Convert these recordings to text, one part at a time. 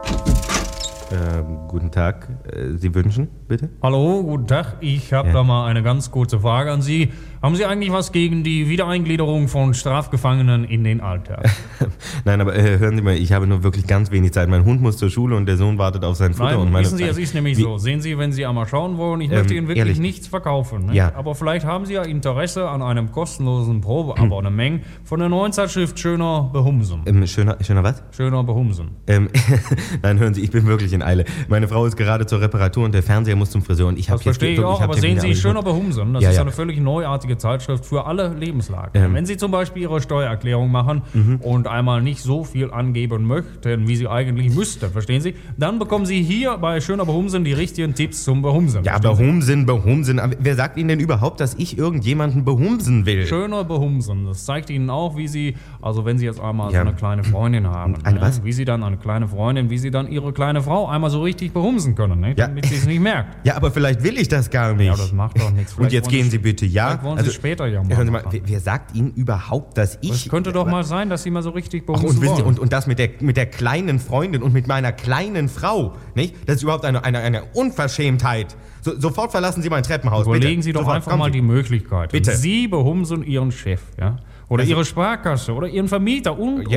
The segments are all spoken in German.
Guten Tag. Sie wünschen, bitte? Hallo, guten Tag. Ich habe da mal eine ganz kurze Frage an Sie. Haben Sie eigentlich was gegen die Wiedereingliederung von Strafgefangenen in den Alltag? Nein, aber hören Sie mal, ich habe nur wirklich ganz wenig Zeit. Mein Hund muss zur Schule und der Sohn wartet auf sein Futter. Nein, und meine wissen Sie, es ist nämlich so. Sehen Sie, wenn Sie einmal schauen wollen, ich möchte Ihnen wirklich ehrlich? nichts verkaufen. Ne? Ja. Aber vielleicht haben Sie ja Interesse an einem kostenlosen Probeabonnement von der neuen Zeitschrift Schöner Behumsen. Schöner was? Schöner Behumsen. Nein, hören Sie, ich bin wirklich in Eile. Meine Frau ist gerade zur Reparatur und der Fernseher muss zum Friseur und ich habe Das verstehe ich auch, aber sehen Sie, Schöner Behumsen, das ist eine völlig neuartige Zeitschrift für alle Lebenslagen. Wenn Sie zum Beispiel Ihre Steuererklärung machen und einmal nicht so viel angeben möchten, wie Sie eigentlich müssten, verstehen Sie, dann bekommen Sie hier bei Schöner Behumsen die richtigen Tipps zum Behumsen. Ja, Behumsen. Aber wer sagt Ihnen denn überhaupt, dass ich irgendjemanden behumsen will? Schöner Behumsen, das zeigt Ihnen auch, wie Sie, also wenn Sie jetzt einmal so eine kleine Freundin haben, was? wie Sie dann eine kleine Freundin, wie Sie dann Ihre kleine Frau einmal so richtig behumsen können, ne? Damit sie es nicht merkt. Ja, aber vielleicht will ich das gar nicht. Ja, das macht doch nichts. Und jetzt gehen Sie bitte, ja? Vielleicht wollen Sie später ja mal. Hören Sie mal, wer sagt Ihnen überhaupt, dass ich... Es könnte doch mal sein, dass Sie mal so richtig behumsen wollen. wollen. Und das mit der kleinen Freundin und mit meiner kleinen Frau, nicht? Das ist überhaupt eine Unverschämtheit. Sofort verlassen Sie mein Treppenhaus, bitte. Überlegen Sie doch Sofort, einfach mal die Möglichkeit. Bitte. Sie behumsen Ihren Chef, ja? Oder Ihre Sparkasse oder Ihren Vermieter und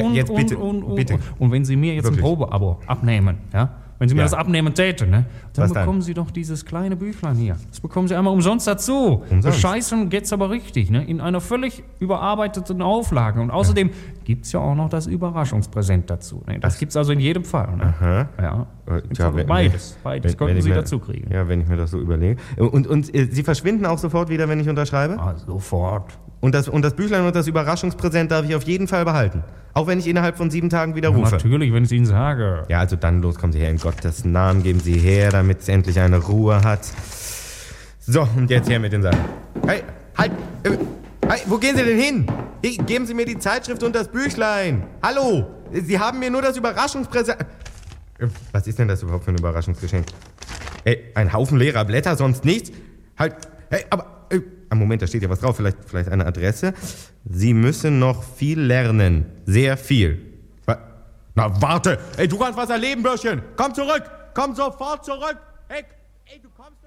wenn Sie mir jetzt ein Probeabo abnehmen, ja? Wenn Sie mir das abnehmen täten, ne, dann bekommen Sie doch dieses kleine Büchlein hier. Das bekommen Sie einmal umsonst dazu. Bescheißen geht's aber richtig, ne? In einer völlig überarbeiteten Auflage. Und außerdem gibt's ja auch noch das Überraschungspräsent dazu. Ne? Das gibt's also in jedem Fall. Ne? Aha. Ja. Beides könnten Sie dazu kriegen. Ja, wenn ich mir das so überlege. Und Sie verschwinden auch sofort wieder, wenn ich unterschreibe? Ah, sofort. Und das Büchlein und das Überraschungspräsent darf ich auf jeden Fall behalten. Auch wenn ich innerhalb von 7 Tagen wieder rufe. Natürlich, wenn ich es Ihnen sage. Ja, also dann los, kommen Sie her. In Gottes Namen geben Sie her, damit es endlich eine Ruhe hat. So, und jetzt her mit den Sachen. Hey, halt! Hey, wo gehen Sie denn hin? Hey, geben Sie mir die Zeitschrift und das Büchlein. Hallo! Sie haben mir nur das Überraschungspräsent... Was ist denn das überhaupt für ein Überraschungsgeschenk? Ey, ein Haufen leerer Blätter, sonst nichts? Halt, hey, aber... Moment, da steht ja was drauf, vielleicht eine Adresse. Sie müssen noch viel lernen. Sehr viel. Na, warte! Ey, du kannst was erleben, Bürschchen! Komm zurück! Komm sofort zurück! Hey, du kommst...